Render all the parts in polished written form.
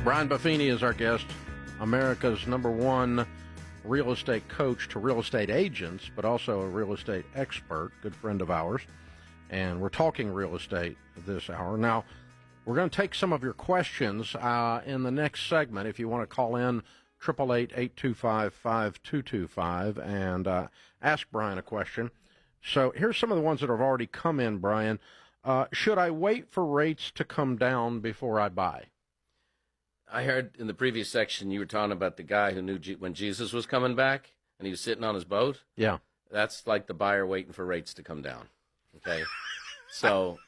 Brian Buffini is our guest, America's #1 real estate coach to real estate agents, but also a real estate expert, good friend of ours. And we're talking real estate this hour. Now, we're going to take some of your questions in the next segment. If you want to call in, 888-825-5225 and ask Brian a question. So here's some of the ones that have already come in, Brian. Should I wait for rates to come down before I buy? I heard in the previous section you were talking about the guy who knew when Jesus was coming back and he was sitting on his boat. Yeah. That's like the buyer waiting for rates to come down. Okay? So,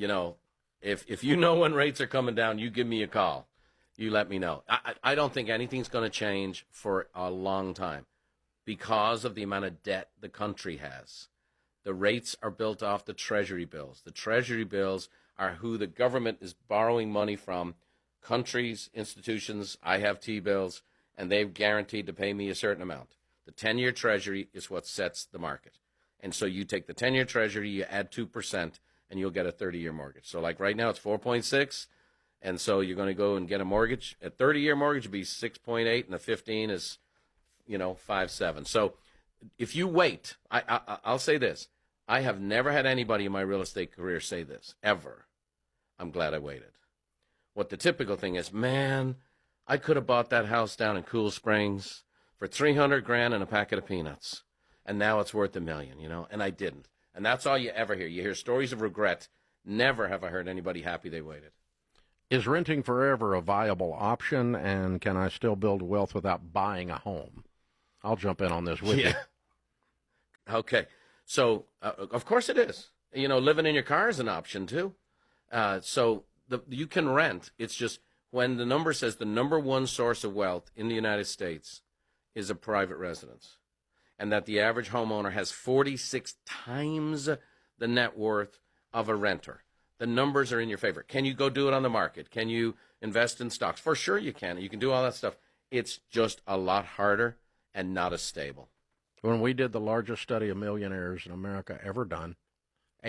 if you know when rates are coming down, you give me a call. You let me know. I don't think anything's going to change for a long time because of the amount of debt the country has. The rates are built off the Treasury bills. The Treasury bills are who the government is borrowing money from. Countries, institutions, I have T-bills, and they've guaranteed to pay me a certain amount. The 10-year Treasury is what sets the market. And so you take the 10-year Treasury, you add 2%, and you'll get a 30-year mortgage. So like right now it's 4.6, and so you're going to go and get a mortgage. A 30-year mortgage would be 6.8, and a 15 is, 5.7. So if you wait, I'll say this. I have never had anybody in my real estate career say this, ever. I'm glad I waited. What the typical thing is, man, I could have bought that house down in Cool Springs for $300,000 and a packet of peanuts, and now it's worth $1 million, and I didn't. And that's all you ever hear. You hear stories of regret. Never have I heard anybody happy they waited. Is renting forever a viable option, and can I still build wealth without buying a home? I'll jump in on this with you. Okay. So, of course it is. Living in your car is an option, too. You can rent. It's just when the number says the #1 source of wealth in the United States is a private residence, and that the average homeowner has 46 times the net worth of a renter. The numbers are in your favor. Can you go do it on the market? Can you invest in stocks? For sure you can. You can do all that stuff. It's just a lot harder and not as stable. When we did the largest study of millionaires in America ever done,